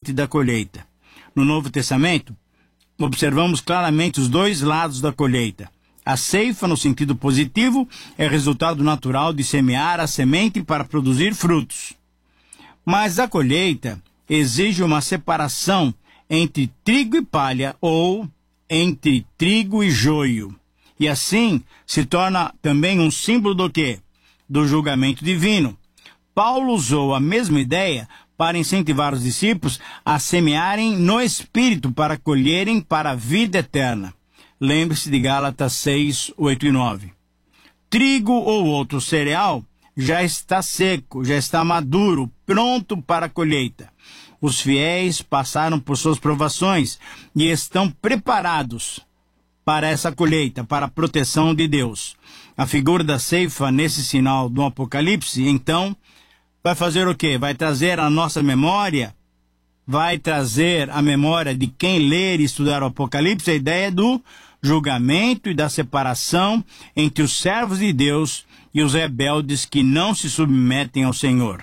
semente da colheita. No Novo Testamento, observamos claramente os dois lados da colheita. A ceifa, no sentido positivo, é resultado natural de semear a semente para produzir frutos. Mas a colheita exige uma separação entre trigo e palha ou entre trigo e joio. E assim se torna também um símbolo do quê? Do julgamento divino. Paulo usou a mesma ideia para incentivar os discípulos a semearem no Espírito para colherem para a vida eterna. Lembre-se de Gálatas 6, 8 e 9. Trigo ou outro cereal já está seco, já está maduro, pronto para a colheita. Os fiéis passaram por suas provações e estão preparados para essa colheita, para a proteção de Deus. A figura da ceifa nesse sinal do Apocalipse, então, vai fazer o quê? Vai trazer a nossa memória, vai trazer a memória de quem ler e estudar o Apocalipse, a ideia do julgamento e da separação entre os servos de Deus e os rebeldes que não se submetem ao Senhor.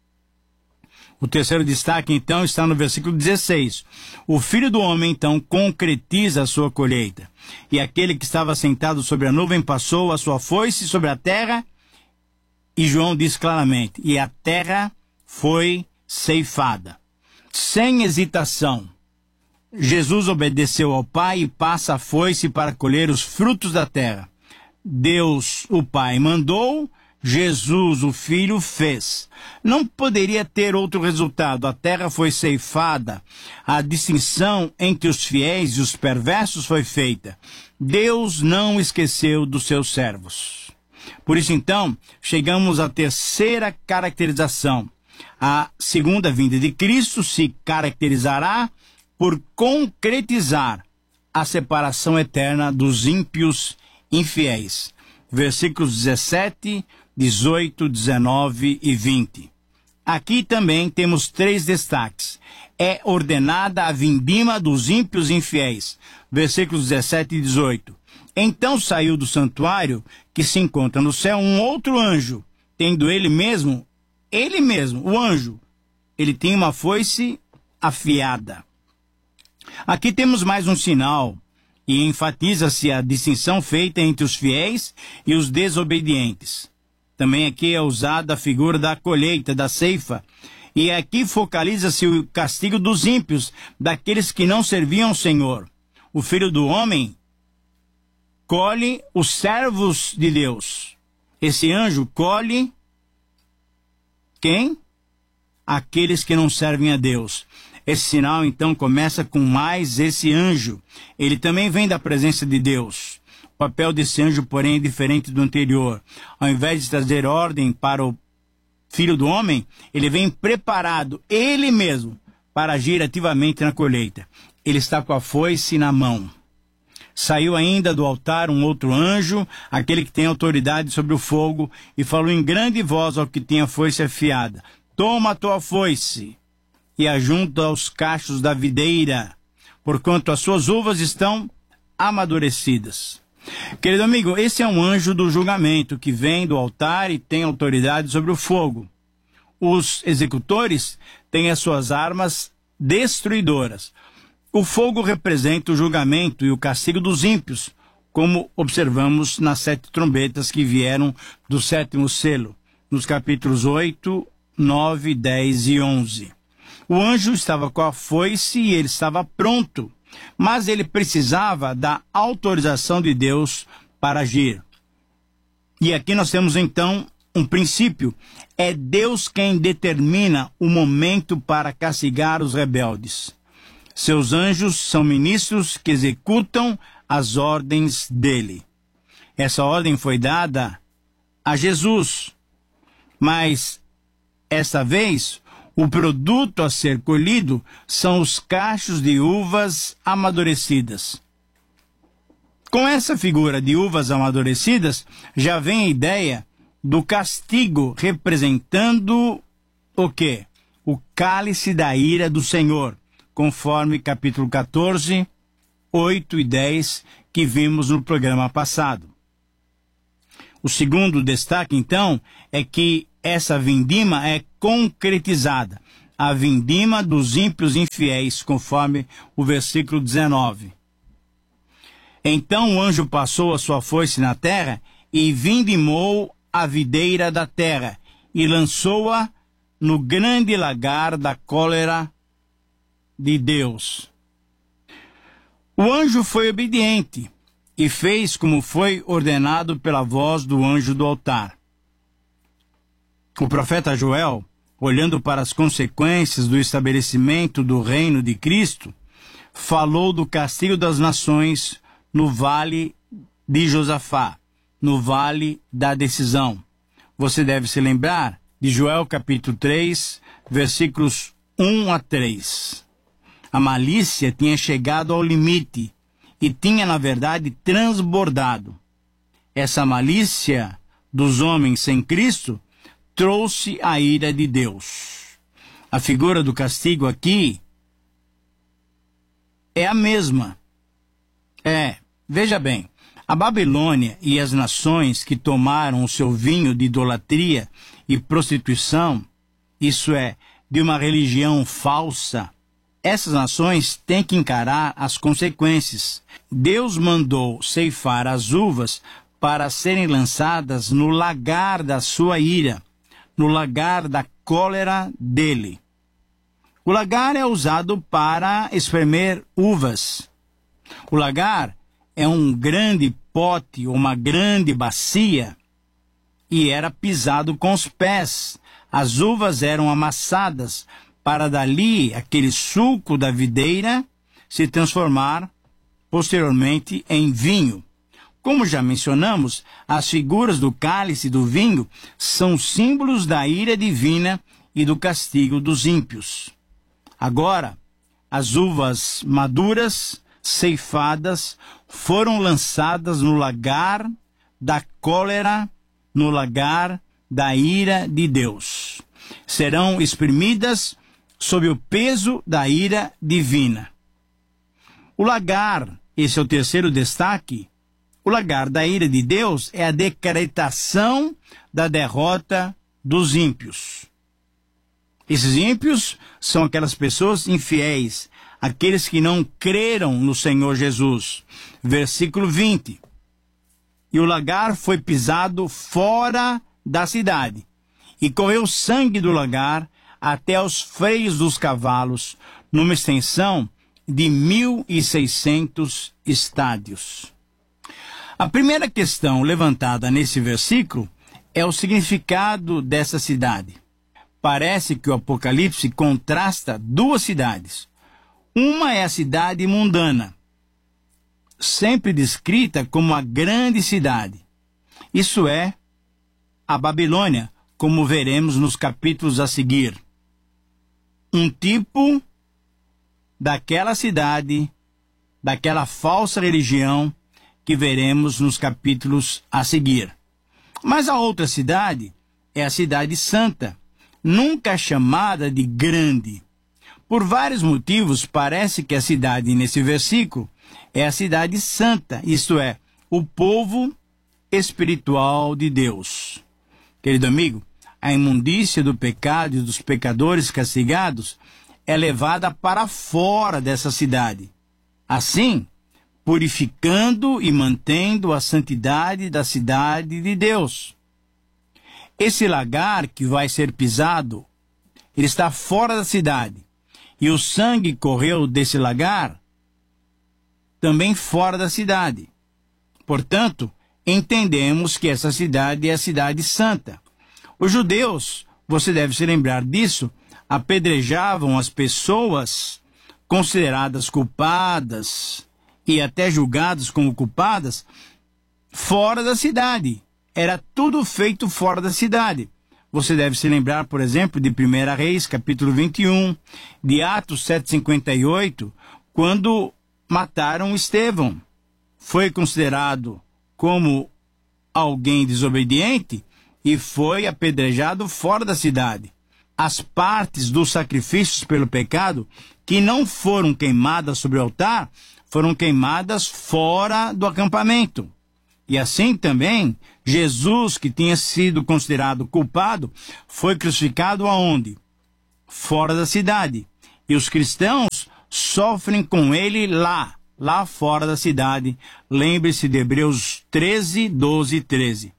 O terceiro destaque, então, está no versículo 16. O Filho do Homem, então, concretiza a sua colheita. E aquele que estava sentado sobre a nuvem passou a sua foice sobre a terra, e João diz claramente, e a terra foi ceifada. Sem hesitação, Jesus obedeceu ao Pai e passa a foice para colher os frutos da terra. Deus, o Pai, mandou, Jesus, o Filho, fez. Não poderia ter outro resultado. A terra foi ceifada. A distinção entre os fiéis e os perversos foi feita. Deus não esqueceu dos seus servos. Por isso, então, chegamos à terceira caracterização. A segunda vinda de Cristo se caracterizará por concretizar a separação eterna dos ímpios infiéis. Versículos 17, 18, 19 e 20. Aqui também temos três destaques. É ordenada a vindima dos ímpios infiéis. Versículos 17 e 18. Então saiu do santuário, que se encontra no céu, um outro anjo, tendo ele mesmo, o anjo, ele tem uma foice afiada. Aqui temos mais um sinal, e enfatiza-se a distinção feita entre os fiéis e os desobedientes. Também aqui é usada a figura da colheita, da ceifa, e aqui focaliza-se o castigo dos ímpios, daqueles que não serviam ao Senhor. O Filho do Homem colhe os servos de Deus. Esse anjo colhe quem? Aqueles que não servem a Deus. Esse sinal, então, começa com mais esse anjo. Ele também vem da presença de Deus. O papel desse anjo, porém, é diferente do anterior. Ao invés de trazer ordem para o Filho do Homem, ele vem preparado, ele mesmo, para agir ativamente na colheita. Ele está com a foice na mão. Saiu ainda do altar um outro anjo, aquele que tem autoridade sobre o fogo, e falou em grande voz ao que tinha a foice afiada: toma a tua foice e ajunta aos cachos da videira, porquanto as suas uvas estão amadurecidas. Querido amigo, esse é um anjo do julgamento que vem do altar e tem autoridade sobre o fogo. Os executores têm as suas armas destruidoras. O fogo representa o julgamento e o castigo dos ímpios, como observamos nas 7 trombetas que vieram do 7º selo, nos capítulos 8, 9, 10 e 11. O anjo estava com a foice e ele estava pronto, mas ele precisava da autorização de Deus para agir. E aqui nós temos então um princípio: é Deus quem determina o momento para castigar os rebeldes. Seus anjos são ministros que executam as ordens dele. Essa ordem foi dada a Jesus, mas esta vez o produto a ser colhido são os cachos de uvas amadurecidas. Com essa figura de uvas amadurecidas, já vem a ideia do castigo, representando o quê? O cálice da ira do Senhor, conforme capítulo 14, 8 e 10, que vimos no programa passado. O segundo destaque, então, é que essa vindima é concretizada. a vindima dos ímpios infiéis, conforme o versículo 19. Então o anjo passou a sua foice na terra e vindimou a videira da terra e lançou-a no grande lagar da cólera de Deus. O anjo foi obediente e fez como foi ordenado pela voz do anjo do altar. O profeta Joel, olhando para as consequências do estabelecimento do reino de Cristo, falou do castigo das nações no vale de Josafá, no vale da decisão. Você deve se lembrar de Joel capítulo 3, versículos 1 a 3. A malícia tinha chegado ao limite e tinha, na verdade, transbordado. Essa malícia dos homens sem Cristo trouxe a ira de Deus. A figura do castigo aqui é a mesma. Veja bem, a Babilônia e as nações que tomaram o seu vinho de idolatria e prostituição, isso é, de uma religião falsa, essas nações têm que encarar as consequências. Deus mandou ceifar as uvas para serem lançadas no lagar da sua ira, no lagar da cólera dele. O lagar é usado para espremer uvas. O lagar é um grande pote, uma grande bacia, e era pisado com os pés. As uvas eram amassadas para dali aquele suco da videira se transformar posteriormente em vinho. Como já mencionamos, as figuras do cálice e do vinho são símbolos da ira divina e do castigo dos ímpios. Agora, as uvas maduras, ceifadas, foram lançadas no lagar da cólera, no lagar da ira de Deus. Serão exprimidas sob o peso da ira divina. O lagar, esse é o terceiro destaque, o lagar da ira de Deus é a decretação da derrota dos ímpios. Esses ímpios são aquelas pessoas infiéis, aqueles que não creram no Senhor Jesus. Versículo 20. E o lagar foi pisado fora da cidade, e correu sangue do lagar até os freios dos cavalos, numa extensão de 1.600 estádios. A primeira questão levantada nesse versículo é o significado dessa cidade. Parece que o Apocalipse contrasta duas cidades. Uma é a cidade mundana, sempre descrita como a grande cidade. Isso é a Babilônia, como veremos nos capítulos a seguir. Um tipo daquela cidade, daquela falsa religião que veremos nos capítulos a seguir. Mas a outra cidade é a cidade santa, nunca chamada de grande. Por vários motivos, parece que a cidade nesse versículo é a cidade santa, isto é, o povo espiritual de Deus. Querido amigo, a imundícia do pecado e dos pecadores castigados é levada para fora dessa cidade. Assim, purificando e mantendo a santidade da cidade de Deus. Esse lagar que vai ser pisado, ele está fora da cidade. E o sangue correu desse lagar também fora da cidade. Portanto, entendemos que essa cidade é a cidade santa. Os judeus, você deve se lembrar disso, apedrejavam as pessoas consideradas culpadas e até julgadas como culpadas fora da cidade. Era tudo feito fora da cidade. Você deve se lembrar, por exemplo, de 1 Reis, capítulo 21, de Atos 7,58, quando mataram Estevão. Foi considerado como alguém desobediente e foi apedrejado fora da cidade. As partes dos sacrifícios pelo pecado que não foram queimadas sobre o altar foram queimadas fora do acampamento. E assim também, Jesus, que tinha sido considerado culpado, foi crucificado aonde? fora da cidade. E os cristãos sofrem com ele lá fora da cidade. Lembre-se de Hebreus 13, 12 e 13.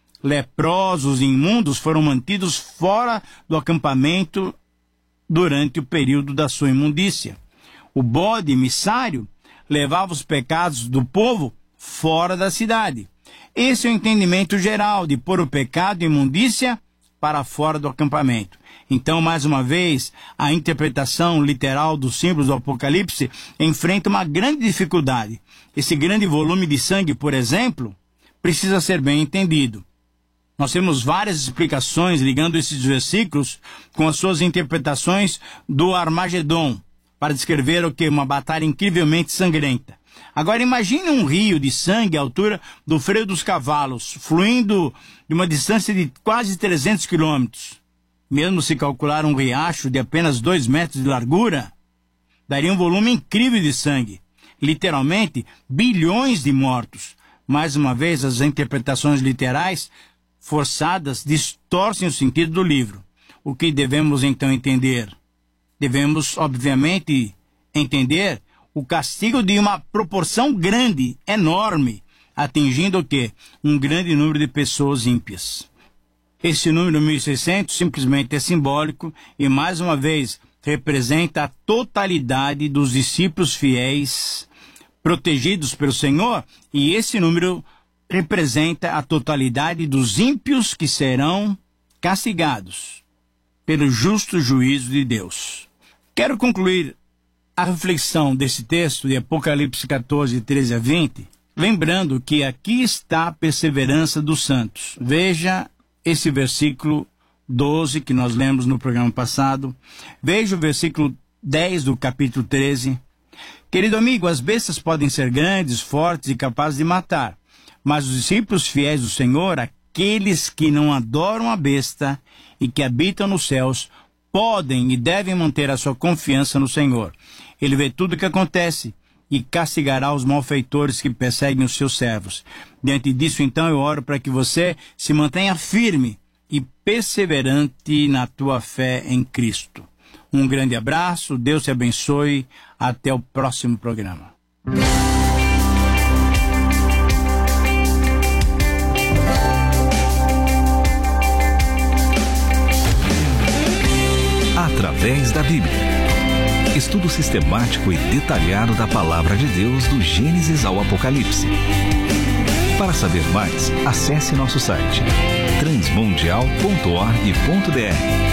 Leprosos e imundos foram mantidos fora do acampamento durante o período da sua imundícia. O bode emissário levava os pecados do povo fora da cidade. Esse é o entendimento geral de pôr o pecado e imundícia para fora do acampamento. Então, mais uma vez, a interpretação literal dos símbolos do Apocalipse enfrenta uma grande dificuldade. Esse grande volume de sangue, por exemplo, precisa ser bem entendido. Nós temos várias explicações ligando esses versículos com as suas interpretações do Armagedon, para descrever o que? Uma batalha incrivelmente sangrenta. Agora imagine um rio de sangue à altura do freio dos cavalos, fluindo de uma distância de quase 300 quilômetros. Mesmo se calcular um riacho de apenas 2 metros de largura, daria um volume incrível de sangue. Literalmente, bilhões de mortos. Mais uma vez, as interpretações literais forçadas distorcem o sentido do livro. O que devemos então entender? Devemos, obviamente, entender o castigo de uma proporção grande, enorme, atingindo o quê? Um grande número de pessoas ímpias. Esse número 1600 simplesmente é simbólico e, mais uma vez, representa a totalidade dos discípulos fiéis protegidos pelo Senhor, e esse número representa a totalidade dos ímpios que serão castigados pelo justo juízo de Deus. Quero concluir a reflexão desse texto de Apocalipse 14, 13 a 20, lembrando que aqui está a perseverança dos santos. Veja esse versículo 12 que nós lemos no programa passado. Veja o versículo 10 do capítulo 13. Querido amigo, as bestas podem ser grandes, fortes e capazes de matar, mas os discípulos fiéis do Senhor, aqueles que não adoram a besta e que habitam nos céus, podem e devem manter a sua confiança no Senhor. Ele vê tudo o que acontece e castigará os malfeitores que perseguem os seus servos. Diante disso, então, eu oro para que você se mantenha firme e perseverante na tua fé em Cristo. Um grande abraço, Deus te abençoe, até o próximo programa. Através da Bíblia. Estudo sistemático e detalhado da Palavra de Deus do Gênesis ao Apocalipse. Para saber mais, acesse nosso site transmundial.org.br.